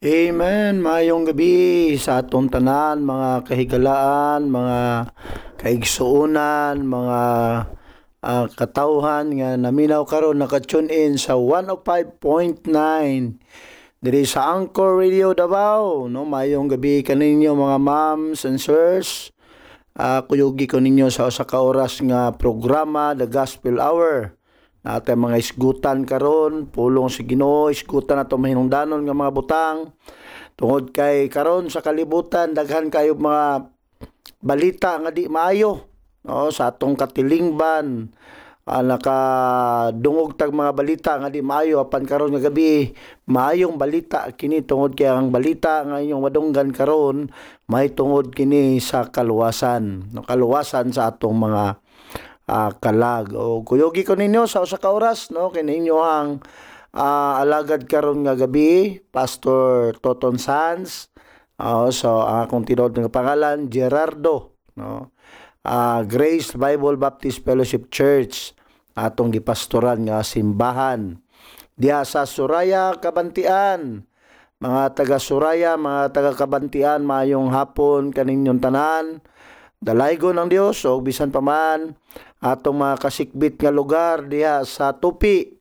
Amen. Mayong gabi sa atong tanan, mga kahigalaan, mga kaigsuunan, mga katawhan nga naminaw karon naka-tune in sa 105.9 diri sa Anchor Radio Davao. No, mayong gabi kaninyo mga moms and sirs. Kuyugi ko ninyo sa usa ka oras nga programa, The Gospel Hour. Natay mga isgutan karon, pulong si Ginoo, isgutan nato mahinungdanon nga mga butang. Tungod kay karon sa kalibutan daghan kayo mga balita nga di maayo, no, sa atong katilingban. Nakadungog tag mga balita nga di maayo apan karon nga gabi maayong balita kini tungod kay ang balita nga inyong madunggan karon may tungod kini sa kaluwasan, no, kaluwasan sa atong mga kalag. O kuyogi ko ninyo sa usa ka oras, no, kini inyo ang alagad karon nga gabi, Pastor Toton Sanz. So ang akong tinod nga pangalan Gerardo, no. Grace Bible Baptist Fellowship Church atong gipastoran nga simbahan diha sa Suraya, Kabantian. Mga taga Suraya, mga taga Kabantian, mayong hapon kaninyong tanan. Dalaygon ng Dios o bisan pa man atong mga kasikbit nga lugar diha sa Tupi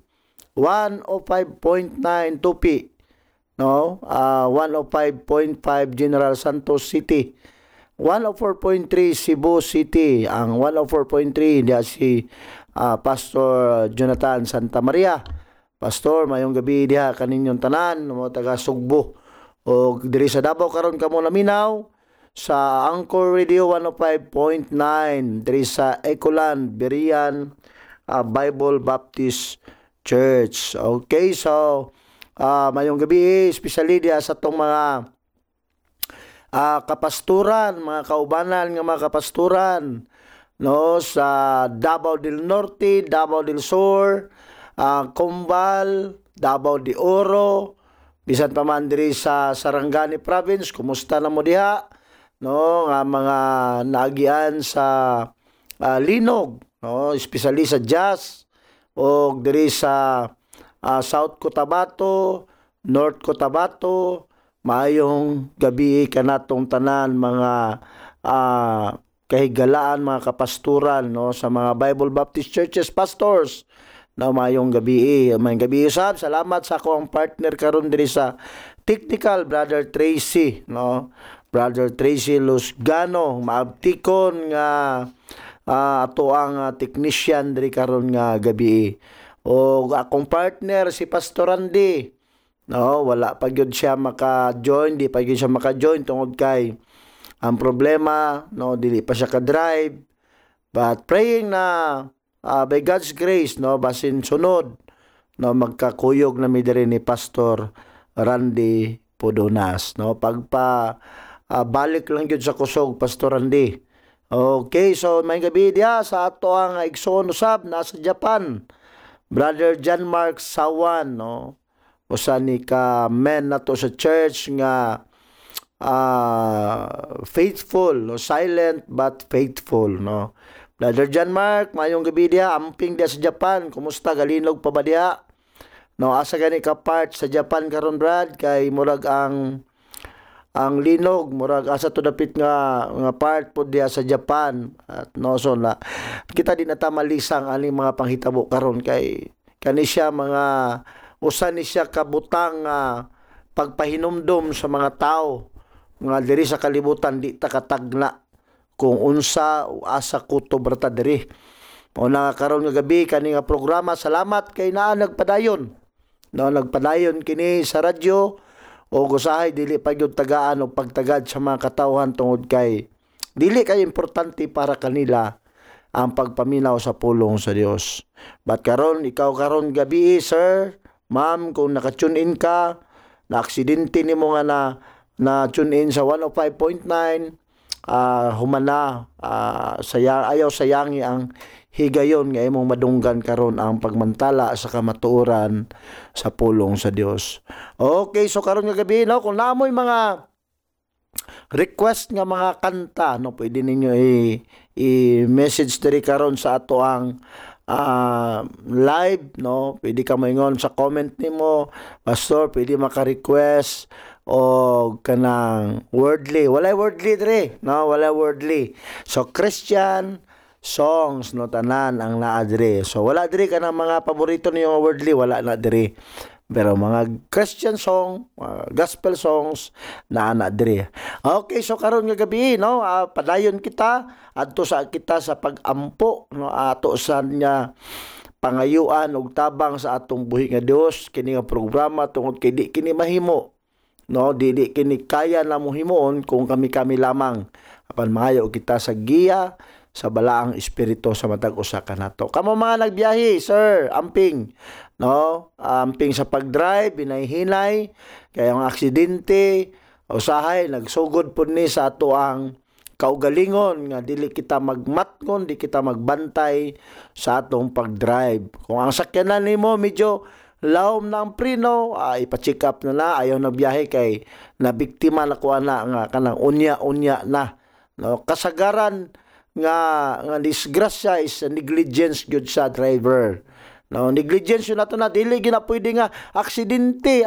105.9 Tupi, no, 105.5 General Santos City, 104.3 Cebu City, ang 104.3 diha si Pastor Jonathan Santa Maria. Pastor, mayong gabi diha kaninyong tanan mga taga Sugbo o diri sa Davao karon kamo naminaw sa Anchor Radio 105.9 diri sa Ecoland Berian Bible Baptist Church. Okay, so mayong gabi especially diya sa tong mga kapasturan, mga kaubanan nga mga kapasturan, no, sa Davao del Norte, Davao del Sur, Combal, Davao de Oro, bisan pa man diri sa Sarangani Province. Kumusta na mo diha? No, nga mga naagian sa linog, no, especially sa Jazz o diri sa South Cotabato, North Cotabato. Maayong gabi kanatong tanan mga kahigalaan, mga kapasturan, no, sa mga Bible Baptist Churches pastors. No, mayong gabi, mayong gabi usab. Salamat sa akong partner karon diri sa technical, Brother Tracy, no. Brother Tracy Luzgano, maabtikon nga ato ang technician diri karon nga gabi. O akong partner si Pastor Randy, no, wala pa gyud siya maka-join, di pa gyud siya maka-join tungod kay ang problema, no, dili pa siya ka-drive. But praying na by God's grace, no, basin sunod, no, magkakuyog na mi diri ni Pastor Randy Pudonas, no, balik lang gyud sa kusog, Pastor Randy. Okay, so may gabi diya sa ato ang igsoon usab nasa Japan, Brother John Mark Sawan, no, usa ni ka men nato sa church nga faithful, no, silent but faithful, no. Brother John Mark, mayong gabi diya, amping diya sa Japan. Kumusta, galinog pa ba diya? No, asa gani ka part sa Japan karon, Brad, kay murag ang linog murag asa to dapit nga part po diya sa Japan. At no, so na kita di natamalisang aning mga panghitabo karon kay kani siya mga usa ni siya kabutang pagpahinumdom sa mga tao nga diri sa kalibutan di ta katagna kung unsa o asa kuto berta diri. O na karon nga gabi kani nga programa, salamat kay naa nagpadayon, no, nagpadayon kini sa radyo o gusahay dili pa gyud tagaan o pagtagad sa mga katawhan tungod kay dili kay importante para kanila ang pagpaminaw sa pulong sa Dios. But karon ikaw karon gabi, sir, ma'am, kung naka-tune in ka, na aksidente nimo nga na tune in sa 105.9, humana, ayaw sayangi ang higayon nga imong madunggan karon ang pagmantala sa kamatuoran sa pulong sa Dios. Okay, so karon nga gabi, no, kung naamoy mga request nga mga kanta, no, pwede ninyo i-message diri karon sa ato ang live, no? Pwede ka moingon sa comment nimo, pastor, pwede maka-request o kanang wordly. Walay wordly dire, no? Walay wordly. So Christian songs, no, tanan ang naa dire. So wala dire kanang mga paborito niyo wordly, wala na dire. Pero mga Christian song, gospel songs na dire. Okay, so karon nga gabi, no, padayon kita adto sa kita sa pag-ampo, no, ato sa niya pangayuan ug tabang sa atong buhi nga Dios kini nga programa tungod kay di kini mahimo, no, di kini kaya na mo himuon kung kami lamang apan maayo kita sa giya sa balaang espiritu sa matag usa ka nato. Kamo mga nagbiyahe, sir, amping, no? Amping sa pag-drive, binay-hinay, kaya ang aksidente, usahay, nagsugod po ni sa ato ang kaugalingon nga dili kita magmatngon, di kita magbantay sa atong pag-drive. Kung ang sakyanan nimo medyo lawom na ang preno, ipa-check up na ayaw na biyahe kay nabiktima na ko ana nga kanang unya-unya na. No, kasagaran nga disgrasya is negligence gyud sa driver. No, negligence yun nato na dili gina pwede nga aksidente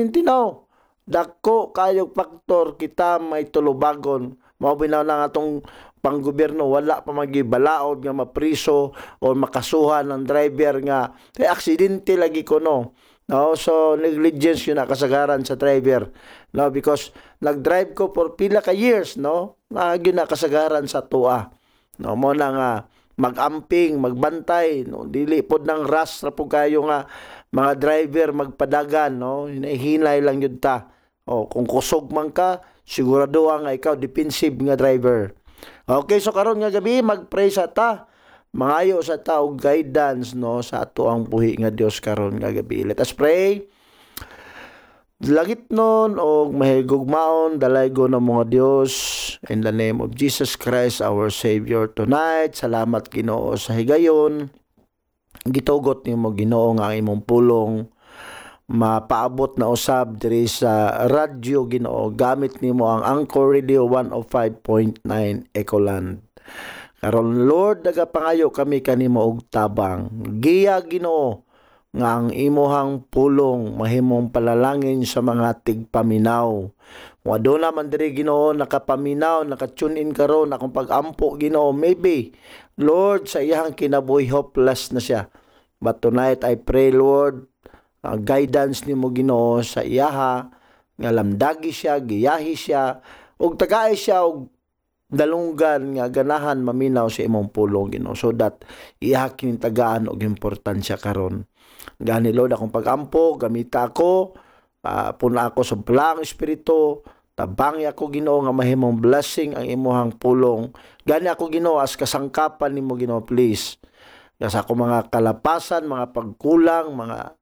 no. Dako kayo faktor kita may tulubagon. Mao binaw na atong panggobyerno wala pa magibalaod nga mapriso o makasuhan ng driver nga kay aksidente lagi ko no. No, so negligence yun na kasagaran sa driver. No, because nag-drive ko for pila ka years, no. Gyud na kasagaran sa tua. No, mo na nga magamping, magbantay, no, dili pod nang rush ra po kayo nga mga driver magpadagan, no, hinahinay lang yun ta. O kung kusog man ka, sigurado nga ikaw defensive nga driver. Okay, so karon nga gabi magpray sa ta, mangayo sa ta og guidance, no, sa ato ang buhi nga Dios karon nga gabi. Let us pray. Langit nun o mahigugmaon dalaygo ng mga Diyos in the name of Jesus Christ our Savior tonight. Salamat Ginoo sa higayon. Gitugot nimo Ginoo nga imong pulong mapaabot na usab diri sa radyo Ginoo gamit nimo ang Anchor Radio 105.9 Ecoland. Karon Lord nagapangayo kami kanimo og tabang. Giya Ginoo nga ang imuhang pulong mahimong palalangin sa mga tigpaminaw. Wado naman diri Ginoo nakapaminaw, nakatune in karon akong pag-ampo Ginoo, maybe Lord sa iyang kinabuhi hopeless na siya. But tonight I pray Lord, guidance nimo Ginoo sa iyaha nga lamdagi siya, giyahi siya ug tagaay siya og dalunggan nga ganahan maminaw sa imong pulong Ginoo so that iyaha kini tagaan og importansya karon. Gani Lord akong pag-ampo, gamita ako, puna ako sa balaang espiritu, tabangi ako Ginoo nga mahimong blessing ang imuhang pulong. Gani ako Ginoo as kasangkapan nimo Ginoo please. Sa ako mga kalapasan, mga pagkulang, mga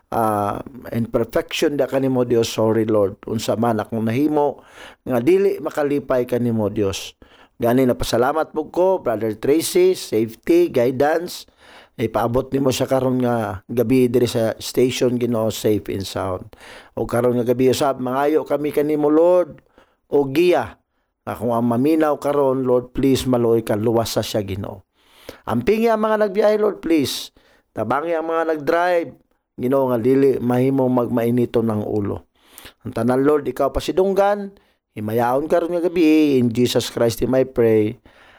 imperfection da kanimo Dios, sorry Lord. Unsa man akong nahimo nga dili makalipay kanimo Dios. Gani napasalamat po ko, Brother Tracy, safety, guidance. Ipaabot nimo sa karon nga gabi diri sa station Ginoo safe and sound. O karon nga gabi usab mangayo kami kanimo Lord o giya. Kung ang maminaw karon Lord please maluoy ka luwas sa siya Ginoo. Ampingi ang mga nagbiyahe Lord please. Tabangi ang mga nagdrive Ginoo nga dili mahimong magmainito ng ulo. Ang tanan Lord ikaw pasidunggan, himayaon karon nga gabi in Jesus Christ I pray.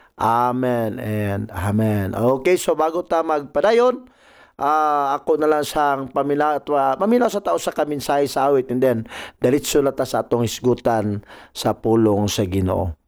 Amen and amen. Okay, so bago ta magpadayon, ako na lang sang paminaw sa tao sa kaminsahe sa awit and then diretso na ta sa atong hisgutan sa pulong sa Ginoo.